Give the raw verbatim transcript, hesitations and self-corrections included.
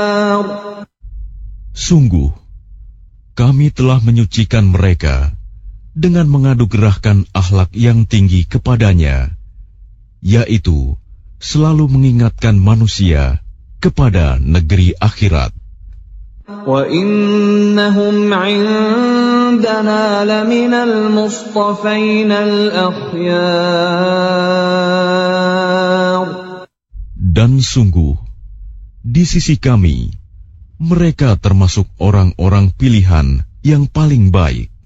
Sungguh, kami telah menyucikan mereka dengan mengadugerahkan akhlak yang tinggi kepadanya, yaitu selalu mengingatkan manusia kepada negeri akhirat. وَإِنَّهُمْ عِندَنَا لَمِنَ الْمُصْطَفَيْنَ الْأَخْيَارِ. Dan sungguh, di sisi kami, mereka termasuk orang-orang pilihan yang paling baik.